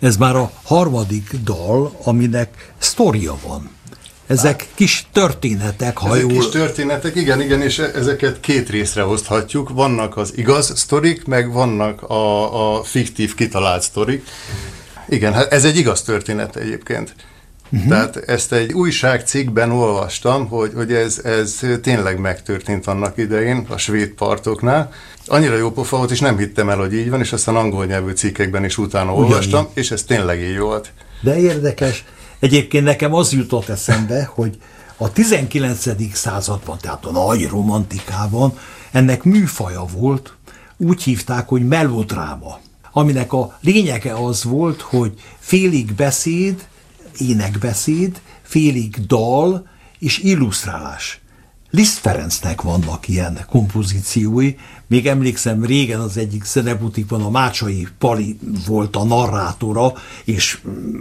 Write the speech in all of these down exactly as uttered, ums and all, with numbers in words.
Ez már a harmadik dal, aminek sztoria van. Ezek kis történetek, ha Ezek jól... kis történetek, igen, igen, és ezeket két részre oszthatjuk. Vannak az igaz sztorik, meg vannak a, a fiktív, kitalált sztorik. Igen, hát ez egy igaz történet egyébként. Uh-huh. Tehát ezt egy újságcikkben olvastam, hogy, hogy ez, ez tényleg megtörtént annak idején a svéd partoknál. Annyira jó pofa volt, és nem hittem el, hogy így van, és aztán angol nyelvű cikkekben is utána olvastam, ugyan, és ez tényleg így volt. De érdekes. Egyébként nekem az jutott eszembe, hogy a tizenkilencedik században, tehát a nagy romantikában ennek műfaja volt, úgy hívták, hogy melodráma, aminek a lényege az volt, hogy félig beszéd, énekbeszéd, félig dal és illusztrálás. Liszt Ferencnek vannak ilyen kompozíciói. Még emlékszem, régen az egyik zenebutikban a Mácsai Pali volt a narrátora, és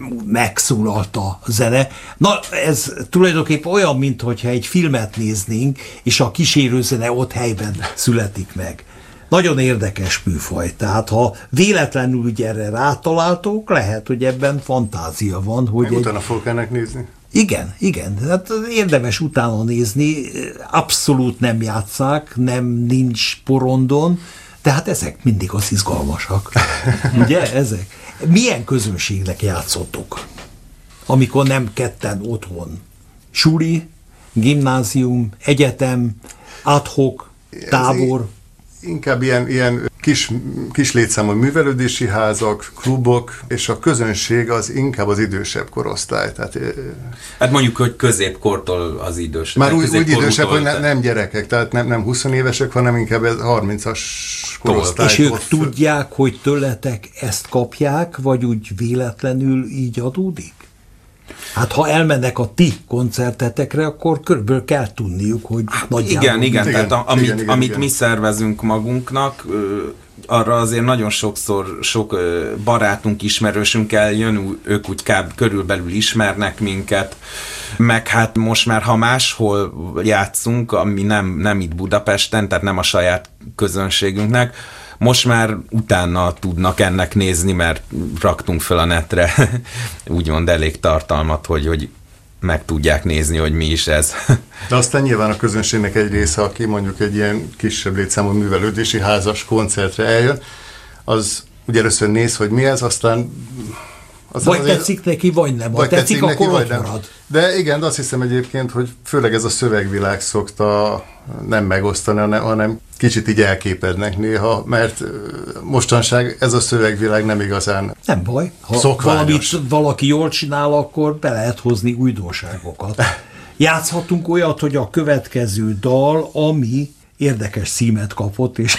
megszólalt a zene. Na, ez tulajdonképpen olyan, mintha egy filmet néznénk, és a kísérőzene ott helyben születik meg. Nagyon érdekes műfaj, tehát ha véletlenül ugye erre rátaláltok, lehet, hogy ebben fantázia van. Hogy Meg egy... utána fogok ennek nézni. Igen, igen, hát érdemes utána nézni, abszolút nem játsszák, nem nincs porondon, de hát ezek mindig az izgalmasak. Ugye, ezek? Milyen közönségnek játszottok, amikor nem ketten otthon? Suli, gimnázium, egyetem, ad-hoc, tábor? Inkább ilyen, ilyen kis, kis létszámú művelődési házak, klubok, és a közönség az inkább az idősebb korosztály. Tehát, hát mondjuk, hogy középkortól az idősebb. Már úgy, úgy idősebb, hogy ne, nem gyerekek, tehát nem, nem húsz évesek, hanem inkább harmincas korosztály. És ők tudják, hogy tőletek ezt kapják, vagy úgy véletlenül így adódik? Hát ha elmennek a ti koncertetekre, akkor körülbelül kell tudniuk, hogy hát nagyjából... Igen, igen, igen, tehát a, amit, igen, igen, amit igen. mi szervezünk magunknak, arra azért nagyon sokszor sok barátunk, ismerősünk eljön, ők úgy kb. Körülbelül ismernek minket, meg hát most már, ha máshol játszunk, ami nem, nem itt Budapesten, tehát nem a saját közönségünknek, most már utána tudnak ennek nézni, mert raktunk fel a netre úgymond elég tartalmat, hogy, hogy meg tudják nézni, hogy mi is ez. De aztán nyilván a közönségnek egy része, aki mondjuk egy ilyen kisebb létszámú művelődési házas koncertre eljön, az ugye először néz, hogy mi ez, aztán... Vagy azért, tetszik neki, vagy nem. Ha tetszik, tetszik akkor neki, ott marad. De igen, de azt hiszem egyébként, hogy főleg ez a szövegvilág szokta nem megosztani, hanem, hanem kicsit így elképednek néha, mert mostanság ez a szövegvilág nem igazán nem baj. Ha valamit valaki jól csinál, akkor be lehet hozni újdonságokat. Játszhatunk olyat, hogy a következő dal, ami érdekes címet kapott, és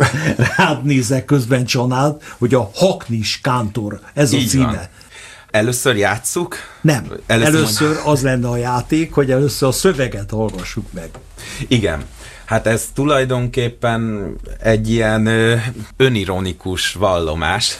rád nézek közben Csanád, hogy a Haknis Kántor, ez így a címe. Van. Először játsszuk? Nem. Először, először az lenne a játék, hogy először a szöveget hallgassuk meg. Igen. Hát ez tulajdonképpen egy ilyen ö, önironikus vallomás,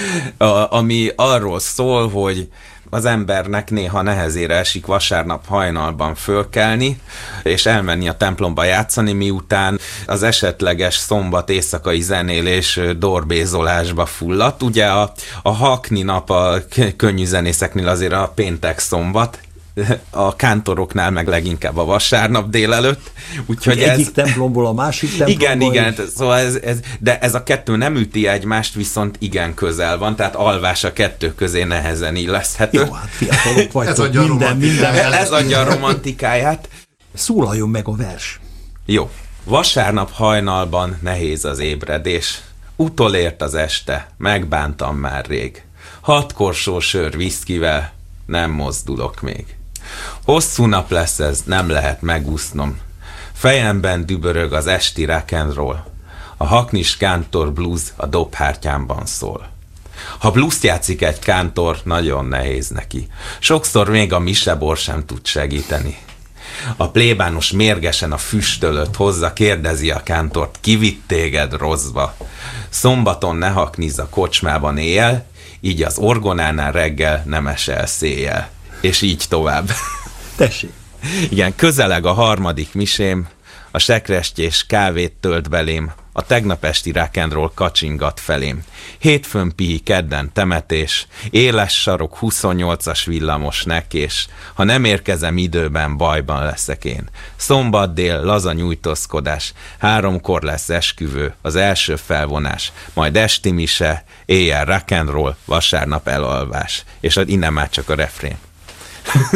ami arról szól, hogy az embernek néha nehezére esik vasárnap hajnalban fölkelni, és elmenni a templomba játszani, miután az esetleges szombat éjszakai zenélés dorbézolásba fulladt. Ugye a, a Hakni nap a könnyű zenészeknél azért a péntek szombat, a kántoroknál meg leginkább a vasárnap délelőtt. Úgyhogy ez... Egyik templomból a másik templomból. Igen, igen, szóval ez, ez, de ez a kettő nem üti egymást, viszont igen közel van, tehát alvás a kettő közé nehezen illeszthető. Jó, hát fiatalok vagytok, ez adja minden, minden. Ez adja a romantikáját. Szólaljon meg a vers. Jó. Vasárnap hajnalban nehéz az ébredés. Utolért az este, megbántam már rég. Hat korsó sör viszkivel, nem mozdulok még. Hosszú nap lesz ez, nem lehet megúsznom. Fejemben dübörög az esti rock and roll. A Haknis Kántor blues a dobhártyámban szól. Ha blues játszik egy kántor, nagyon nehéz neki. Sokszor még a misebor sem tud segíteni. A plébános mérgesen a füstölőt hozza, kérdezi a kántort, ki vitt téged rosszba. Szombaton ne haknizz a kocsmában éjjel, így az orgonánál reggel nem esel széjjel. És így tovább. Tessék. Igen, közeleg a harmadik misém, A sekrestjés kávét tölt belém, a tegnap esti rock and roll kacsingat felém. Hétfőn pihi, kedden temetés, éles sarok, huszonnyolcas villamos nekés. Ha nem érkezem időben, bajban leszek én. Szombat dél, laza nyújtózkodás, háromkor lesz esküvő, az első felvonás, majd esti mise, éjjel rock and roll, vasárnap elalvás. És innen már csak a refrén.